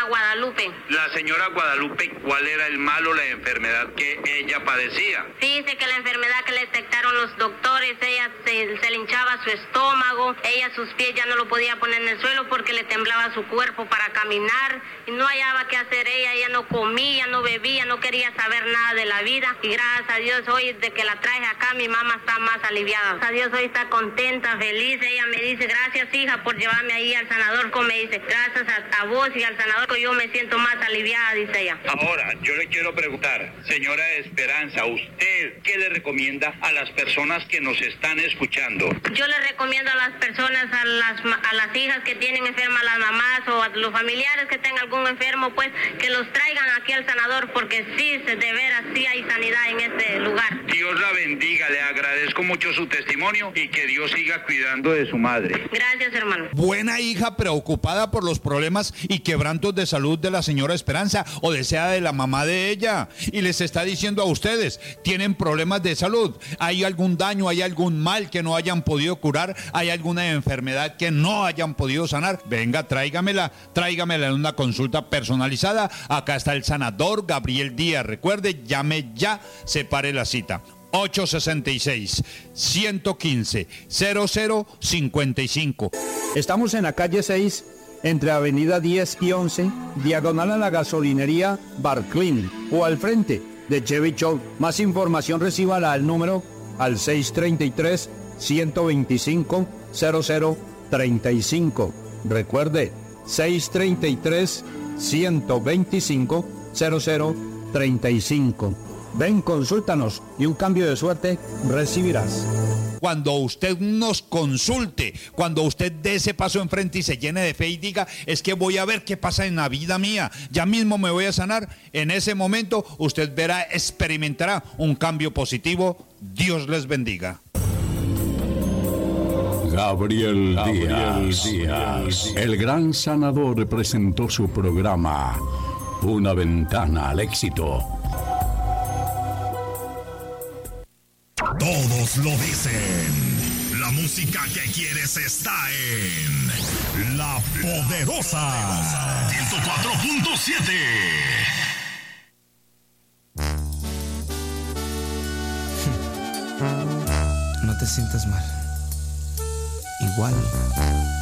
Guadalupe. La señora Guadalupe, ¿cuál era el mal o la enfermedad que ella padecía? Dice que la enfermedad que le detectaron los doctores, ella se le hinchaba su estómago, ella sus pies ya no lo podía poner en el suelo porque le temblaba su cuerpo para caminar y no hallaba qué hacer ella no comía, no bebía, no quería saber nada de la vida y gracias a Dios hoy de que la traje acá mi mamá está más aliviada. Gracias a Dios hoy está contenta, feliz, ella me dice gracias hija por llevarme ahí al sanador, como me dice, gracias a vos y al sanador que yo me siento más aliviada, dice ella. Ahora, yo le quiero preguntar, señora Esperanza, ¿usted qué le recomienda a las personas que nos están escuchando? Yo le recomiendo a las personas, a las hijas que tienen enfermas las mamás o a los familiares que tengan algún enfermo, pues que los traigan aquí al sanador porque sí, de veras, sí hay sanidad en este lugar. Dios la bendiga, le agradezco mucho su testimonio y que Dios siga cuidando de su madre. Gracias, hermano. Buena hija preocupada por los problemas y quebrantos de salud de la señora Esperanza o desea de la mamá de ella y les está diciendo a ustedes, tienen problemas de salud, hay algún daño, hay algún mal que no hayan podido curar, hay alguna enfermedad que no hayan podido sanar, venga, tráigamela en una consulta personalizada, acá está el sanador Gabriel Díaz, recuerde, llame ya, separe la cita. 866-115-0055. Estamos en la calle 6, entre avenida 10 y 11, diagonal a la gasolinería Barclin, o al frente de Chevy Show. Más información recíbala al número al 633-125-0035. Recuerde, 633-125-0035. Ven, consúltanos y un cambio de suerte recibirás. Cuando usted nos consulte, cuando usted dé ese paso enfrente y se llene de fe y diga, es que voy a ver qué pasa en la vida mía, ya mismo me voy a sanar, en ese momento usted verá, experimentará un cambio positivo. Dios les bendiga. Gabriel Díaz, el gran sanador, presentó su programa Una Ventana al Éxito. Todos lo dicen. La música que quieres está en La Poderosa 104.7. No te sientas mal. Igual